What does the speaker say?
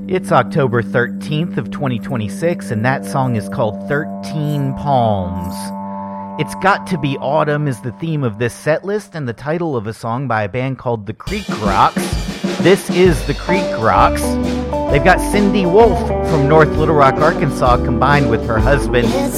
It's October 13th of 2026, and that song is called 13 Palms. It's Got to Be Autumn is the theme of this set list and the title of a song by a band called the Creek Rocks. This is the Creek Rocks. They've got Cindy Wolf from North Little Rock, Arkansas, combined with her husband